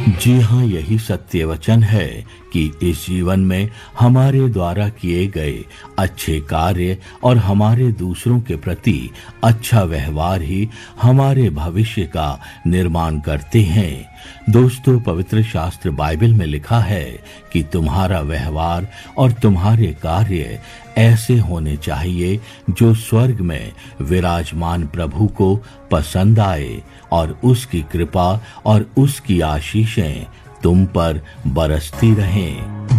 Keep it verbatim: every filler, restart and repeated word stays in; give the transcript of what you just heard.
जी हाँ, यही सत्य वचन है कि इस जीवन में हमारे द्वारा किए गए अच्छे कार्य और हमारे दूसरों के प्रति अच्छा व्यवहार ही हमारे भविष्य का निर्माण करते हैं। दोस्तों, पवित्र शास्त्र बाइबल में लिखा है कि तुम्हारा व्यवहार और तुम्हारे कार्य ऐसे होने चाहिए जो स्वर्ग में विराजमान प्रभु को पसंद आए और उसकी कृपा और उसकी आशीषें तुम पर बरसती रहें।